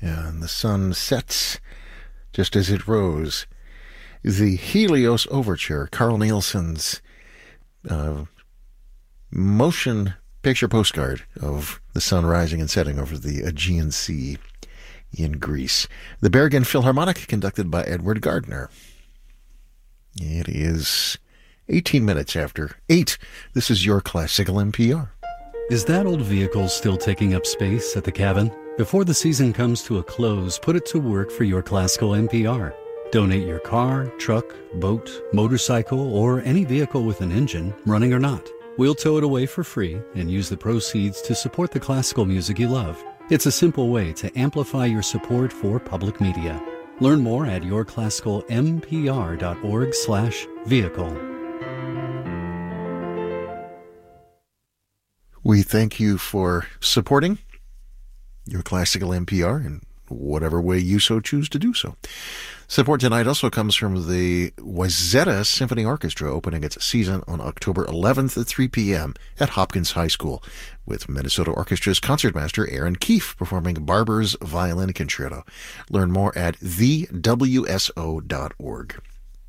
and the sun sets just as it rose. The Helios Overture, Carl Nielsen's motion picture postcard of the sun rising and setting over the Aegean Sea in Greece. The Bergen Philharmonic, conducted by Edward Gardner. It is 18 minutes after 8. This is your Classical NPR. Is that old vehicle still taking up space at the cabin? Before the season comes to a close, put it to work for your Classical NPR. Donate your car, truck, boat, motorcycle, or any vehicle with an engine, running or not. We'll tow it away for free and use the proceeds to support the classical music you love. It's a simple way to amplify your support for public media. Learn more at yourclassicalmpr.org/vehicle. We thank you for supporting your Classical NPR in whatever way you so choose to do so. Support tonight also comes from the Wayzata Symphony Orchestra, opening its season on October 11th at 3 p.m. at Hopkins High School, with Minnesota Orchestra's concertmaster Aaron Keefe performing Barber's Violin Concerto. Learn more at thewso.org.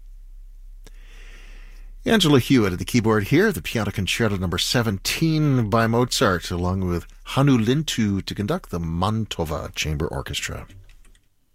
Angela Hewitt at the keyboard here, the Piano Concerto No. 17 by Mozart, along with Hannu Lintu to conduct the Mantova Chamber Orchestra.